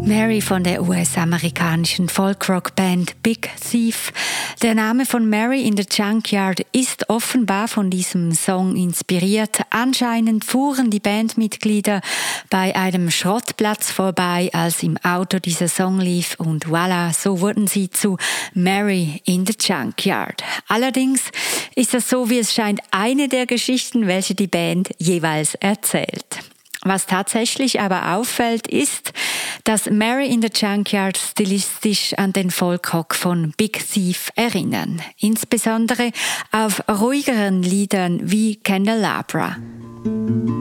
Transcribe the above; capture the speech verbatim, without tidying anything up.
Mary von der U S-amerikanischen Folkrock-Band Big Thief. Der Name von Mary in the Junkyard ist offenbar von diesem Song inspiriert. Anscheinend fuhren die Bandmitglieder bei einem Schrottplatz vorbei, als im Auto dieser Song lief, und voilà, so wurden sie zu Mary in the Junkyard. Allerdings ist das, so wie es scheint, eine der Geschichten, welche die Band jeweils erzählt. Was tatsächlich aber auffällt, ist, dass Mary in the Junkyard stilistisch an den Folkrock von Big Thief erinnern. Insbesondere auf ruhigeren Liedern wie Candelabra.